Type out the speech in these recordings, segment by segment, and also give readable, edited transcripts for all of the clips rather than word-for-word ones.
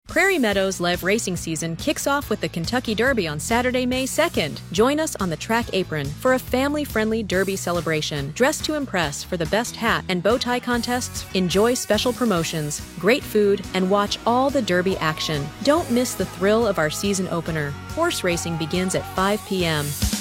Prairie Meadows Live racing season kicks off with the Kentucky Derby on Saturday, May 2nd. Join us on the track apron for a family-friendly Derby celebration. Dress to impress for the best hat and bow tie contests, enjoy special promotions, great food, and watch all the Derby action. Don't miss the thrill of our season opener. Horse racing begins at 5 p.m.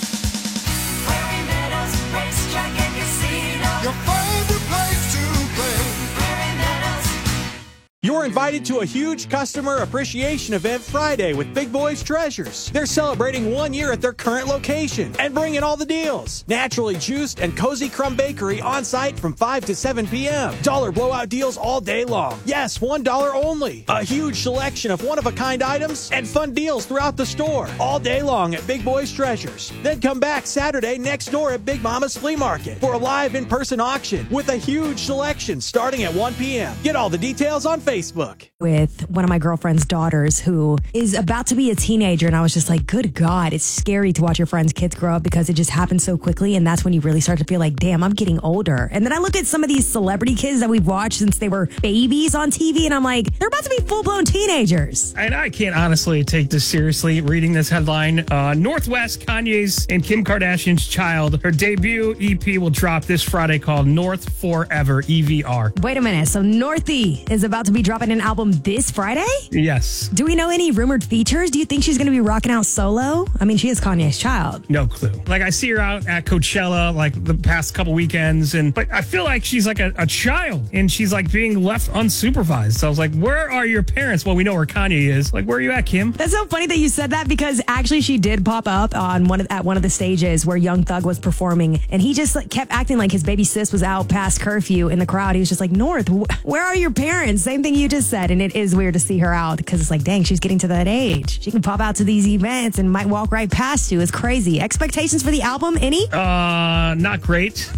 Prairie Meadows Racetrack and Casino. Your favorite place to play. Prairie Meadows. You're invited to a huge customer appreciation event Friday with Big Boys Treasures. They're celebrating 1 year at their current location and bringing all the deals. Naturally juiced and Cozy Crumb Bakery on site from 5 to 7 p.m. Dollar blowout deals all day long. Yes, $1 only. A huge selection of one-of-a-kind items and fun deals throughout the store all day long at Big Boys Treasures. Then come back Saturday next door at Big Mama's Flea Market for a live in-person auction with a huge selection starting at 1 p.m. Get all the details on Facebook. With one of my girlfriend's daughters who is about to be a teenager, and I was just like, good God, it's scary to watch your friends' kids grow up because it just happens so quickly, and that's when you really start to feel like, damn, I'm getting older. And then I look at some of these celebrity kids that we've watched since they were babies on TV, and I'm like, they're about to be full-blown teenagers. And I can't honestly take this seriously reading this headline. Northwest, Kanye's and Kim Kardashian's child, her debut EP will drop this Friday called North Forever, EVR. Wait a minute, so Northie is about to be dropping an album this Friday? Yes. Do we know any rumored features? Do you think she's going to be rocking out solo? I mean, she is Kanye's child. No clue. Like, I see her out at Coachella, like, the past couple weekends, but I feel like she's like a child, and she's, like, being left unsupervised. So I was like, where are your parents? Well, we know where Kanye is. Like, where are you at, Kim? That's so funny that you said that because actually she did pop up on at one of the stages where Young Thug was performing, and he just kept acting like his baby sis was out past curfew in the crowd. He was just like, North, where are your parents? Same thing you just said, and it is weird to see her out because it's like, dang, she's getting to that age. She can pop out to these events and might walk right past you. It's crazy. Expectations for the album, any? Not great.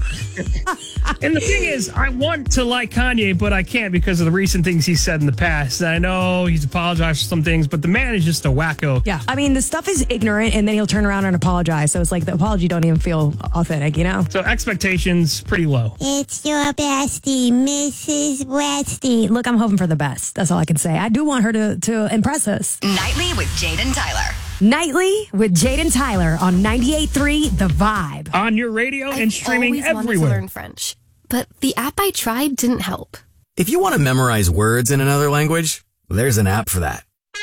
And the thing is, I want to like Kanye, but I can't because of the recent things he said in the past. I know he's apologized for some things, but the man is just a wacko. Yeah, I mean, the stuff is ignorant, and then he'll turn around and apologize. So it's like the apology don't even feel authentic, you know? So expectations pretty low. It's your bestie, Mrs. Westy. Look, I'm hoping for the best. That's all I can say. I do want her to impress us. Nightly with Jade and Tyler. Nightly with Jade and Tyler on 98.3 The Vibe. On your radio and streaming I always wanted to everywhere. learn French, but the app I tried didn't help. If you want to memorize words in another language, there's an app for that.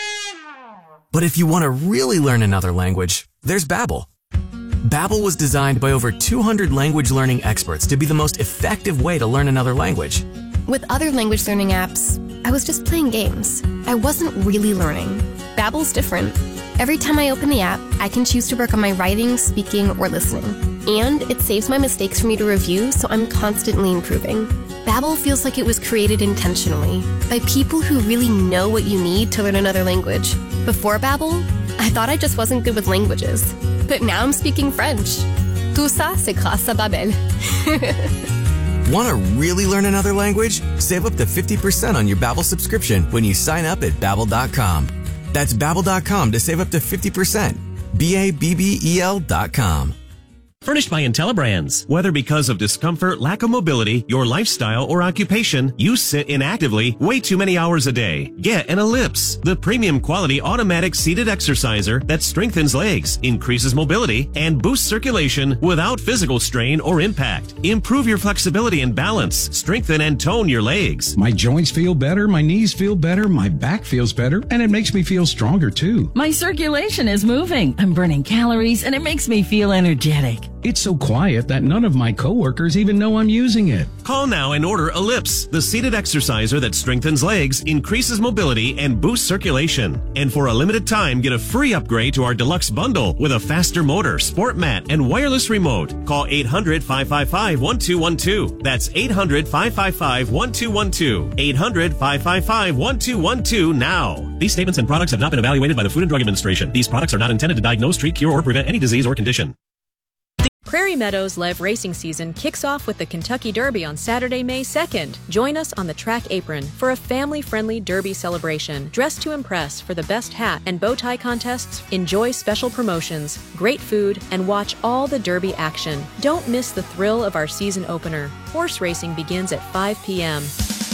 But if you want to really learn another language, there's Babbel. Babbel was designed by over 200 language learning experts to be the most effective way to learn another language. With other language learning apps, I was just playing games. I wasn't really learning. Babbel's different. Every time I open the app, I can choose to work on my writing, speaking, or listening. And it saves my mistakes for me to review, so I'm constantly improving. Babbel feels like it was created intentionally by people who really know what you need to learn another language. Before Babbel, I thought I just wasn't good with languages. But now I'm speaking French. Tout ça, c'est grâce à Babbel. Want to really learn another language? Save up to 50% on your Babbel subscription when you sign up at Babbel.com. That's Babbel.com to save up to 50%. Babbel.com. Furnished by IntelliBrands. Whether because of discomfort, lack of mobility, your lifestyle, or occupation, you sit inactively way too many hours a day. Get an Ellipse, the premium quality automatic seated exerciser that strengthens legs, increases mobility, and boosts circulation without physical strain or impact. Improve your flexibility and balance, strengthen and tone your legs. My joints feel better, my knees feel better, my back feels better, and it makes me feel stronger too. My circulation is moving. I'm burning calories, and it makes me feel energetic. It's so quiet that none of my coworkers even know I'm using it. Call now and order Ellipse, the seated exerciser that strengthens legs, increases mobility, and boosts circulation. And for a limited time, get a free upgrade to our deluxe bundle with a faster motor, sport mat, and wireless remote. Call 800-555-1212. That's 800-555-1212. 800-555-1212 now. These statements and products have not been evaluated by the Food and Drug Administration. These products are not intended to diagnose, treat, cure, or prevent any disease or condition. Prairie Meadows Live racing season kicks off with the Kentucky Derby on Saturday, May 2nd. Join us on the track apron for a family-friendly Derby celebration. Dress to impress for the best hat and bow tie contests, enjoy special promotions, great food, and watch all the Derby action. Don't miss the thrill of our season opener. Horse racing begins at 5 p.m.